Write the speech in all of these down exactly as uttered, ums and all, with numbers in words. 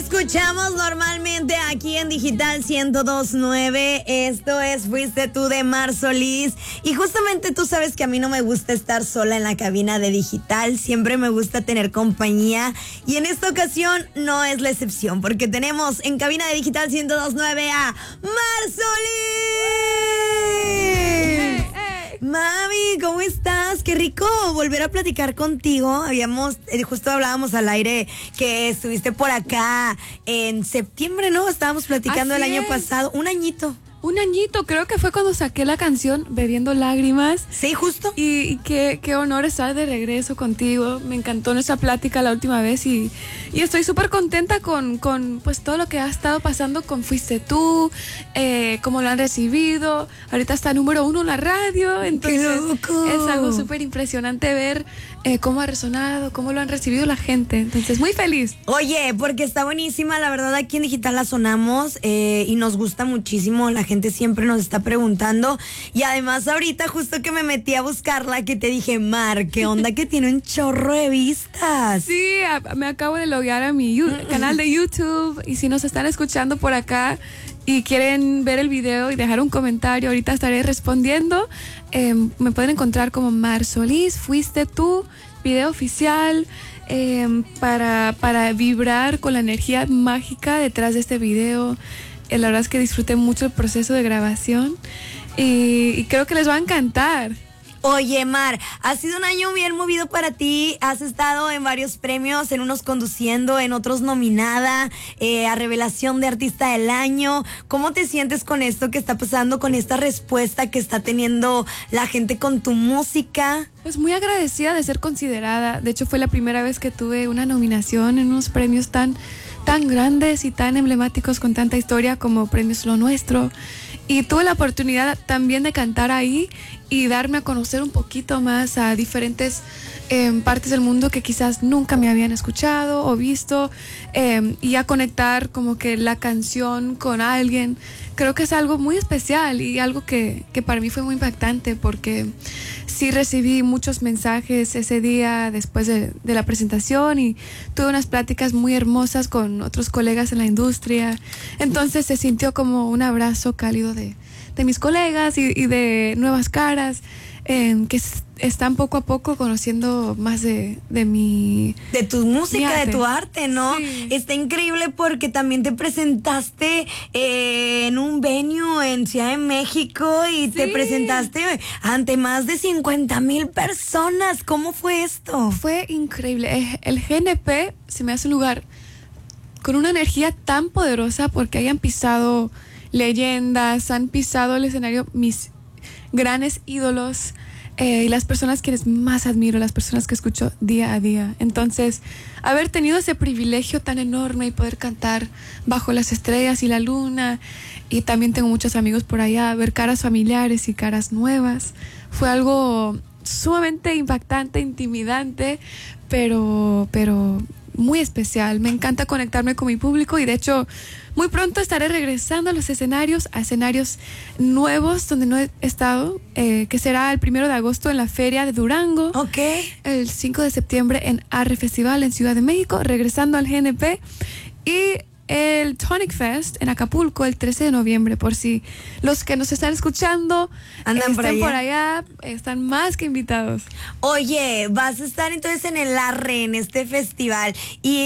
escuchamos normalmente aquí en Digital ciento dos punto nueve. Esto es Fuiste Tú de Mar Solís. Y justamente tú sabes que a mí no me gusta estar sola en la cabina de Digital. Siempre me gusta tener compañía. Y en esta ocasión no es la excepción, porque tenemos en cabina de Digital ciento dos punto nueve a Mar Solís. Mami, ¿cómo estás? Qué rico volver a platicar contigo. Habíamos, eh, justo hablábamos al aire que estuviste por acá en septiembre, ¿no? Estábamos platicando Así el año es. pasado, un añito. Un añito, creo que fue cuando saqué la canción Bebiendo Lágrimas. Sí, justo. Y, y qué, qué honor estar de regreso contigo. Me encantó nuestra plática la última vez y, y estoy súper contenta con, con pues todo lo que ha estado pasando con Fuiste Tú, eh, cómo lo han recibido. Ahorita está número uno en la radio, entonces ¡Qué loco! es algo súper impresionante ver eh, cómo ha resonado, cómo lo han recibido la gente. Entonces, muy feliz. Oye, porque está buenísima, la verdad aquí en Digital la sonamos eh, y nos gusta muchísimo, la gente siempre nos está preguntando y además ahorita justo que me metí a buscarla que te dije, Mar, ¿qué onda que tiene un chorro de vistas? Sí, a- me acabo de loguear a mi yu- canal de YouTube y si nos están escuchando por acá y quieren ver el video y dejar un comentario, ahorita estaré respondiendo. Eh, me pueden encontrar como Mar Solís, Fuiste Tú, video oficial, eh, para, para vibrar con la energía mágica detrás de este video. Eh, la verdad es que disfruté mucho el proceso de grabación y, y creo que les va a encantar. Oye, Mar, ha sido un año bien movido para ti. Has estado en varios premios, en unos conduciendo, en otros nominada eh, a Revelación de Artista del Año. ¿Cómo te sientes con esto que está pasando, con esta respuesta que está teniendo la gente con tu música? Pues muy agradecida de ser considerada. De hecho, fue la primera vez que tuve una nominación en unos premios tan, tan grandes y tan emblemáticos con tanta historia como Premios Lo Nuestro. Y tuve la oportunidad también de cantar ahí y darme a conocer un poquito más a diferentes eh, partes del mundo que quizás nunca me habían escuchado o visto, eh, y a conectar como que la canción con alguien. Creo que es algo muy especial y algo que, que para mí fue muy impactante porque sí recibí muchos mensajes ese día después de, de la presentación y tuve unas pláticas muy hermosas con otros colegas en la industria. Entonces se sintió como un abrazo cálido de, de mis colegas y, y de nuevas caras eh, que s- están poco a poco conociendo más de, de mi... De tu música, Mi arte. de tu arte, ¿no? Sí. Está increíble porque también te presentaste eh, en un venue en Ciudad de México y te Sí. presentaste ante más de cincuenta mil personas. ¿Cómo fue esto? Fue increíble. Eh, El G N P se me hace un lugar con una energía tan poderosa porque hayan pisado leyendas, han pisado el escenario mis grandes ídolos eh, y las personas quienes más admiro, las personas que escucho día a día. Entonces, haber tenido ese privilegio tan enorme y poder cantar bajo las estrellas y la luna, y también tengo muchos amigos por allá, ver caras familiares y caras nuevas, fue algo sumamente impactante, intimidante, pero, pero muy especial. Me encanta conectarme con mi público y de hecho muy pronto estaré regresando a los escenarios, a escenarios nuevos donde no he estado, eh, que será el primero de agosto en la Feria de Durango, Ok. el cinco de septiembre en Arre Festival en Ciudad de México, regresando al G N P, y el Tonic Fest en Acapulco el trece de noviembre, por si los que nos están escuchando Andan por estén allá. por allá, están más que invitados. Oye, vas a estar entonces en el Arre, en este festival,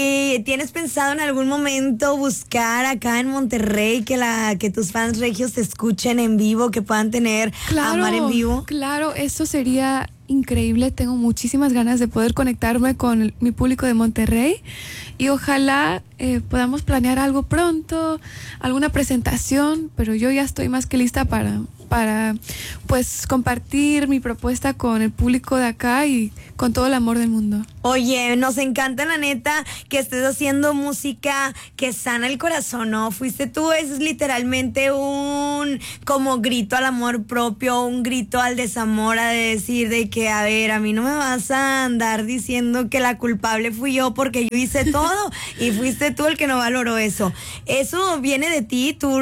y ¿tienes pensado en algún momento buscar acá en Monterrey que la que tus fans regios te escuchen en vivo, que puedan tener a Mar en vivo? Claro, eso sería increíble. Tengo muchísimas ganas de poder conectarme con el- mi público de Monterrey y ojalá eh, podamos planear algo pronto, alguna presentación, pero yo ya estoy más que lista para, para pues compartir mi propuesta con el público de acá y con todo el amor del mundo. Oye, nos encanta la neta que estés haciendo música que sana el corazón, ¿no? Fuiste tú, eso es literalmente un como grito al amor propio, un grito al desamor, a decir de que, a ver, a mí no me vas a andar diciendo que la culpable fui yo porque yo hice todo y fuiste tú el que no valoró eso. Eso viene de ti, tú,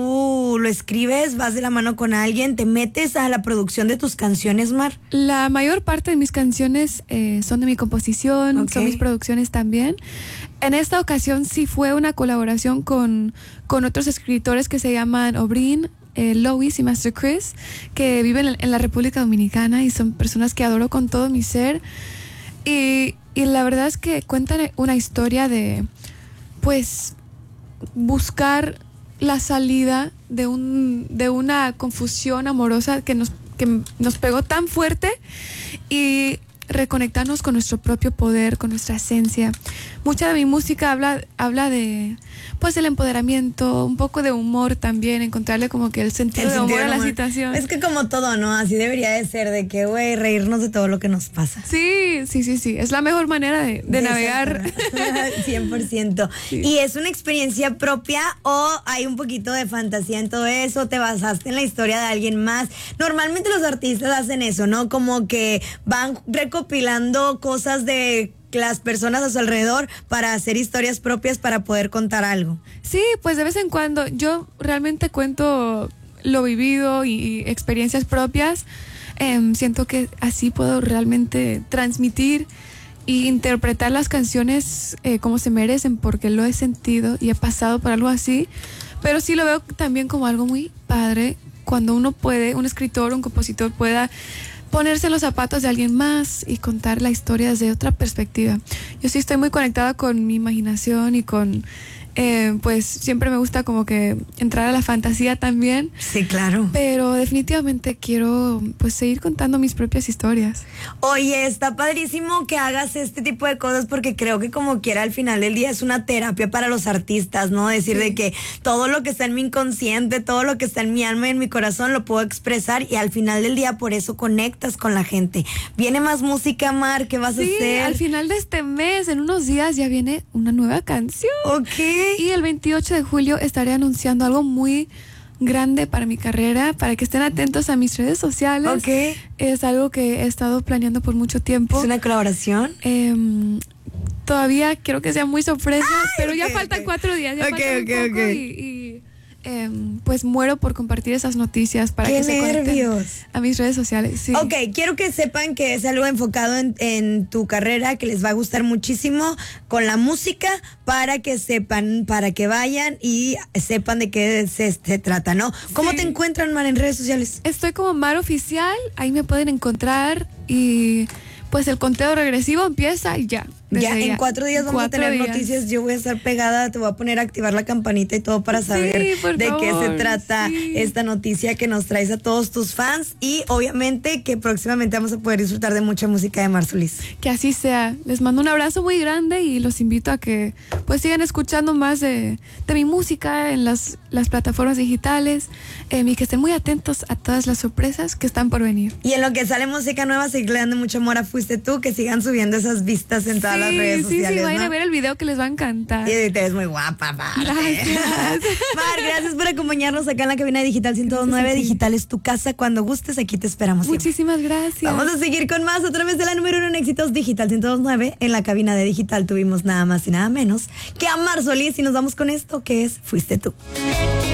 tú lo escribes, vas de la mano con alguien, te metes a la producción de tus canciones, Mar. La mayor parte de mis canciones eh, son de mi composición composición, Ok. son mis producciones también. En esta ocasión sí fue una colaboración con, con otros escritores que se llaman Obrin, eh, Lois y Master Chris, que viven en, en la República Dominicana y son personas que adoro con todo mi ser. Y, y la verdad es que cuentan una historia de, pues, buscar la salida de, un, de una confusión amorosa que nos, que nos pegó tan fuerte y reconectarnos con nuestro propio poder, con nuestra esencia. Mucha de mi música habla, habla de, pues, del empoderamiento, un poco de humor también, encontrarle como que el sentido El de humor sentido a del la humor. situación. Es que como todo, ¿no? Así debería de ser, de que, güey, reírnos de todo lo que nos pasa. Sí, sí, sí, sí. Es la mejor manera de, de navegar. cien por ciento. Sí. ¿Y es una experiencia propia o hay un poquito de fantasía en todo eso? ¿Te basaste en la historia de alguien más? Normalmente los artistas hacen eso, ¿no? Como que van recopilando cosas de las personas a su alrededor para hacer historias propias para poder contar algo. Sí, pues de vez en cuando yo realmente cuento lo vivido y, y experiencias propias. Em, siento que así puedo realmente transmitir e interpretar las canciones eh, como se merecen, porque lo he sentido y he pasado por algo así. Pero sí lo veo también como algo muy padre cuando uno puede, un escritor, un compositor pueda ponerse en los zapatos de alguien más y contar la historia desde otra perspectiva. Yo sí estoy muy conectada con mi imaginación y con, eh, pues siempre me gusta como que entrar a la fantasía también. Sí, claro. Pero definitivamente quiero, pues, seguir contando mis propias historias. Oye, está padrísimo que hagas este tipo de cosas porque creo que como quiera al final del día es una terapia para los artistas, ¿no? Decir Sí. de que todo lo que está en mi inconsciente, todo lo que está en mi alma y en mi corazón lo puedo expresar y al final del día por eso conectas con la gente. Viene más música, Mar, ¿qué vas Sí, a hacer? al final de este mes, en unos días, ya viene una nueva canción. Ok. Y el veintiocho de julio estaré anunciando algo muy grande para mi carrera, para que estén atentos a mis redes sociales. Ok. Es algo que he estado planeando por mucho tiempo. ¿Es una colaboración? Em, todavía quiero que sea muy sorpresa, Ay, pero ok, ya faltan ok. cuatro días, ya Ok, faltan ok, un poco ok. y, y, em, pues muero por compartir esas noticias para ¡Qué que se conecten nervios! a mis redes sociales. Sí. Ok, quiero que sepan que es algo enfocado en, en tu carrera, que les va a gustar muchísimo con la música, para que sepan, para que vayan y sepan de qué se, se trata, ¿no? ¿Cómo Sí. te encuentran, Mar, en redes sociales? Estoy como Mar Oficial, ahí me pueden encontrar y pues el conteo regresivo empieza y ya. Ya desde en cuatro días vamos Cuatro a tener días. noticias. Yo voy a estar pegada, te voy a poner a activar la campanita y todo para saber Sí, por de qué se favor, trata sí. esta noticia que nos traes a todos tus fans. Y obviamente que próximamente vamos a poder disfrutar de mucha música de Mar Solís. Que así sea. Les mando un abrazo muy grande y los invito a que pues sigan escuchando más de, de mi música en las, las plataformas digitales eh, y que estén muy atentos a todas las sorpresas que están por venir. Y en lo que sale música nueva, seguirle dando mucho amor a Fuiste Tú, que sigan subiendo esas vistas en todas Sí, las redes sí, sociales, sí, vayan ¿no? a ver el video que les va a encantar. Y te ves muy guapa, Mar. Gracias. Mar, gracias por acompañarnos acá en la cabina de Digital ciento dos punto nueve. Gracias a ti. Digital es tu casa. Cuando gustes, aquí te esperamos siempre. Muchísimas gracias. Vamos a seguir con más a través de la número uno en éxitos Digital ciento dos punto nueve. En la cabina de Digital tuvimos nada más y nada menos que a Mar Solís y nos vamos con esto que es Fuiste Tú.